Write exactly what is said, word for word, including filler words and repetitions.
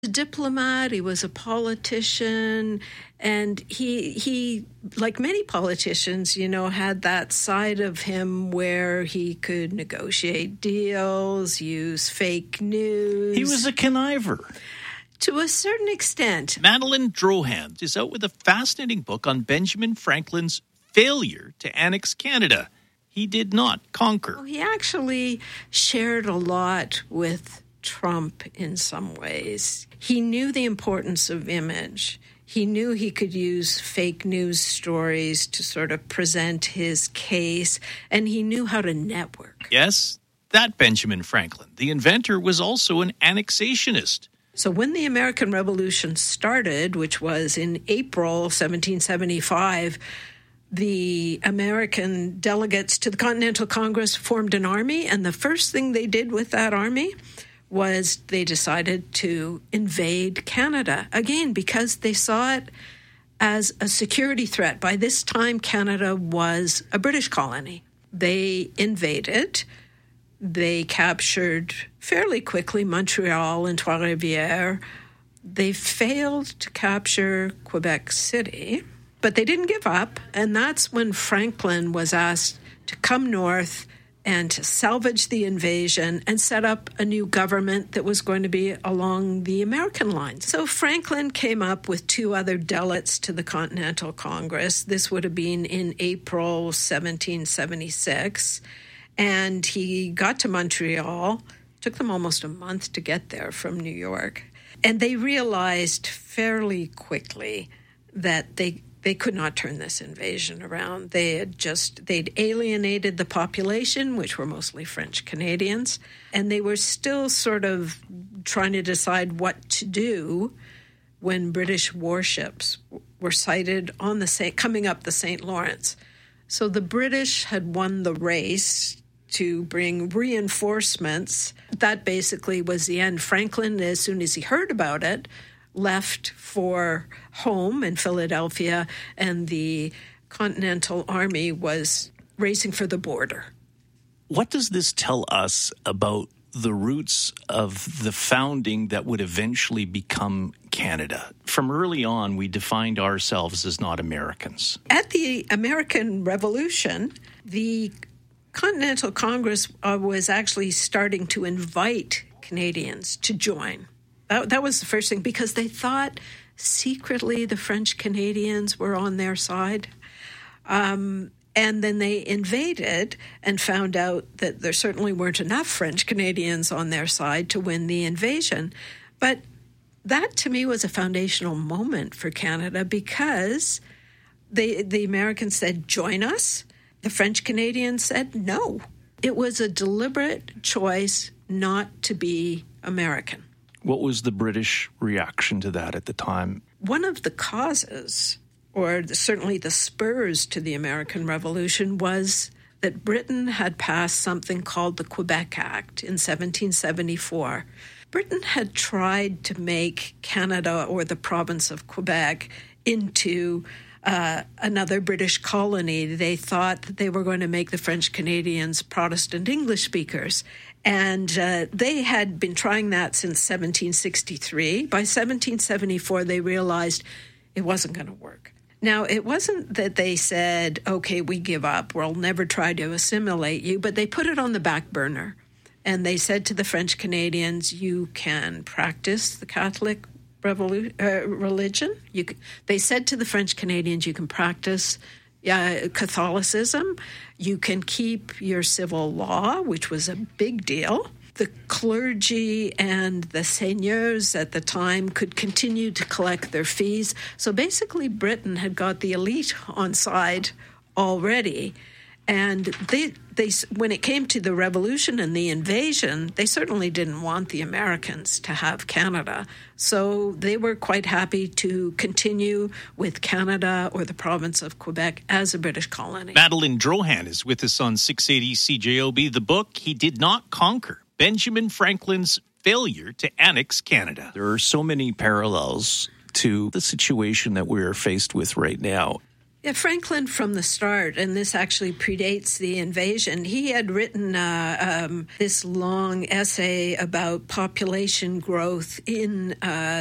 A diplomat, he was a politician, and he he like many politicians, you know, had that side of him where he could negotiate deals, use fake news. He was a conniver. To a certain extent. Madeleine Drohan is out with a fascinating book on Benjamin Franklin's failure to annex Canada. He did not conquer. Well, he actually shared a lot with Trump in some ways. He knew the importance of image. He knew he could use fake news stories to sort of present his case, and he knew how to network. Yes, that Benjamin Franklin, the inventor, was also an annexationist. So when the American Revolution started, which was in April seventeen seventy-five, the American delegates to the Continental Congress formed an army, and the first thing they did with that army was they decided to invade Canada, again, because they saw it as a security threat. By this time, Canada was a British colony. They invaded. They captured fairly quickly Montreal and Trois-Rivières. They failed to capture Quebec City, but they didn't give up, and that's when Franklin was asked to come north and to salvage the invasion and set up a new government that was going to be along the American lines. So Franklin came up with two other delegates to the Continental Congress. This would have been in April seventeen seventy-six. And he got to Montreal. Took them almost a month to get there from New York. And they realized fairly quickly that they They could not turn this invasion around. They had just, they'd alienated the population, which were mostly French Canadians, and they were still sort of trying to decide what to do when British warships were sighted on the Saint, coming up the Saint Lawrence. So the British had won the race to bring reinforcements. That basically was the end. Franklin, as soon as he heard about it, left for home in Philadelphia, and the Continental Army was racing for the border. What does this tell us about the roots of the founding that would eventually become Canada? From early on, we defined ourselves as not Americans. At the American Revolution, the Continental Congress uh, was actually starting to invite Canadians to join. That, that was the first thing, because they thought secretly the French Canadians were on their side. Um, and then they invaded and found out that there certainly weren't enough French Canadians on their side to win the invasion. But that, to me, was a foundational moment for Canada, because they, the Americans said, join us. The French Canadians said no. It was a deliberate choice not to be American. What was the British reaction to that at the time? One of the causes, or certainly the spurs to the American Revolution, was that Britain had passed something called the Quebec Act in seventeen seventy-four. Britain had tried to make Canada, or the province of Quebec, into uh, another British colony. They thought that they were going to make the French Canadians Protestant English speakers. And uh, they had been trying that since seventeen sixty-three. By seventeen seventy-four, they realized it wasn't going to work. Now, it wasn't that they said, okay, we give up, we'll never try to assimilate you, but they put it on the back burner. And they said to the French Canadians, you can practice the Catholic revolu- uh, religion. You can, they said to the French Canadians, you can practice Uh, Catholicism, you can keep your civil law, which was a big deal. The clergy and the seigneurs at the time could continue to collect their fees. So basically, Britain had got the elite on side already. And they, they, when it came to the revolution and the invasion, they certainly didn't want the Americans to have Canada. So they were quite happy to continue with Canada, or the province of Quebec, as a British colony. Madeleine Drohan is with us on six eighty C J O B. The book, He Did Not Conquer, Benjamin Franklin's Failure to Annex Canada. There are so many parallels to the situation that we're faced with right now. Yeah, Franklin from the start, and this actually predates the invasion, he had written uh, um, this long essay about population growth in uh,